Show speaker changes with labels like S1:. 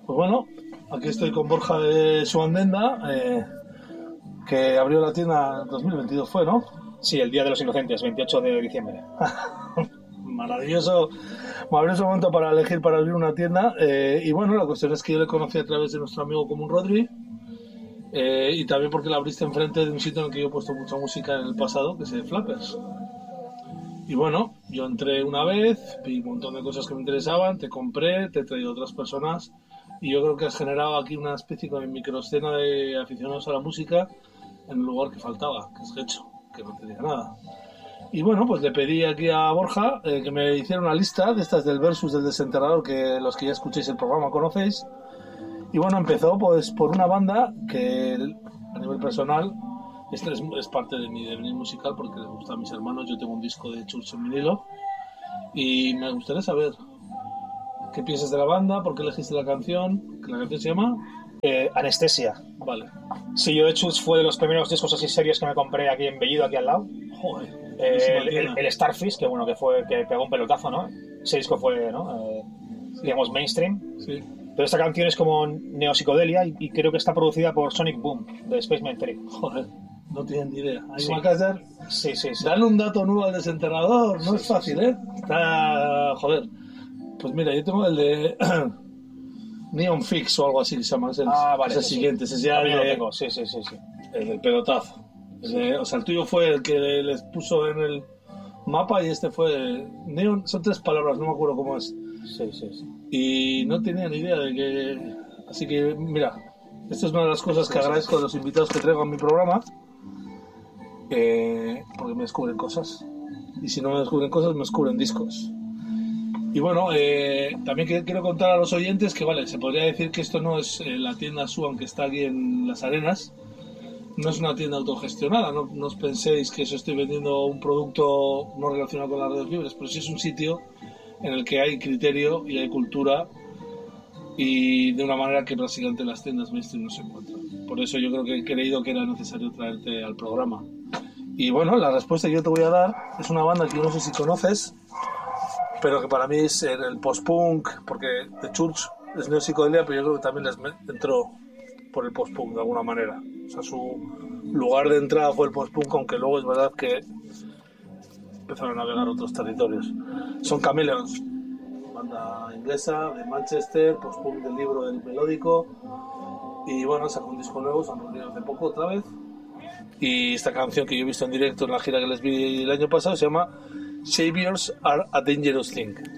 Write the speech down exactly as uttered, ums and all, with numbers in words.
S1: Pues bueno, aquí estoy con Borja de Suandenda, eh, que abrió la tienda en dos mil veintidós, fue, ¿no?
S2: Sí, el Día de los Inocentes, veintiocho de diciembre.
S1: Maravilloso, maravilloso momento para elegir para abrir una tienda. Eh, y bueno, la cuestión es que yo le conocí a través de nuestro amigo común Rodri, eh, y también porque la abriste enfrente de un sitio en el que yo he puesto mucha música en el pasado, que es el Flappers. Y bueno, yo entré una vez, vi un montón de cosas que me interesaban, te compré, te he traído otras personas, y yo creo que has generado aquí una especie de microescena de aficionados a la música en el lugar que faltaba, que es Getxo, que no tenía nada. Y bueno, pues le pedí aquí a Borja eh, que me hiciera una lista de estas del Versus del Desenterrador, que los que ya escuchéis el programa conocéis. Y bueno, empezó pues por una banda que a nivel personal, esta es, es parte de mi devenir musical porque les gusta a mis hermanos. Yo tengo un disco de Church en vinilo y me gustaría saber qué piensas de la banda, por qué elegiste la canción, que la canción se llama
S2: Eh, Anestesia.
S1: Vale.
S2: Sí, yo de hecho fue de los primeros discos así serios que me compré aquí en Bellido, aquí al lado.
S1: Joder.
S2: Eh, el, el, el Starfish, que bueno, que fue que pegó un pelotazo, ¿no? Ese disco fue, ¿no? Eh, sí. Digamos, mainstream.
S1: Sí.
S2: Pero esta canción es como neopsicodelia y, y creo que está producida por Sonic Boom, de Spaceman tres.
S1: Joder, no tienen ni idea. Ahí
S2: sí.
S1: me acabas de dar...
S2: Sí, sí, sí.
S1: Darle un dato nuevo al Desenterrador, no
S2: sí,
S1: es fácil,
S2: sí,
S1: ¿eh? Está... Joder. Pues mira, yo tengo el de... Neon Fix o algo así que se llama. Es el,
S2: ah, vale.
S1: es el
S2: sí,
S1: siguiente.
S2: Sí.
S1: Ese es ya el,
S2: lo
S1: de,
S2: tengo. Sí, sí, sí, sí.
S1: el del pelotazo. El de, o sea, el tuyo fue el que les puso en el mapa y este fue... Neon, son tres palabras, no me acuerdo cómo es.
S2: Sí, sí, sí.
S1: Y no tenía ni idea de que... Así que, mira, esta es una de las cosas que agradezco de los invitados que traigo a mi programa, eh, porque me descubren cosas. Y si no me descubren cosas, me descubren discos. Y bueno, eh, también quiero contar a los oyentes que, vale, se podría decir que esto no es eh, la tienda Suan que está aquí en Las Arenas. No es una tienda autogestionada, no, no os penséis que eso estoy vendiendo un producto no relacionado con las redes libres, pero sí es un sitio en el que hay criterio y hay cultura, y de una manera que básicamente las tiendas mainstream no se encuentran. Por eso yo creo que he creído que era necesario traerte al programa. Y bueno, la respuesta que yo te voy a dar es una banda que yo no sé si conoces, pero que para mí es el post-punk, porque The Church es neopsicodelia, pero yo creo que también les entró por el post-punk de alguna manera. O sea, su lugar de entrada fue el post-punk, aunque luego es verdad que empezaron a navegar otros territorios. Son Chameleons, banda inglesa de Manchester, post-punk del libro del melódico, y bueno, sacó un disco nuevo, se han reunido hace poco otra vez, y esta canción que yo he visto en directo en la gira que les vi el año pasado se llama Saviors Are a Dangerous Thing.